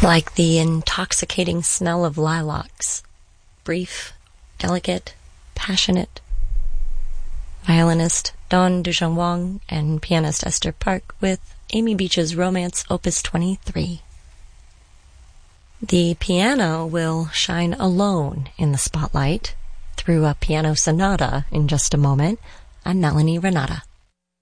like the intoxicating smell of lilacs, brief, delicate, passionate. Violinist Don Dujong Wong and pianist Esther Park with Amy Beach's Romance Opus 23. The piano will shine alone in the spotlight through a piano sonata in just a moment. I'm Melanie Renata.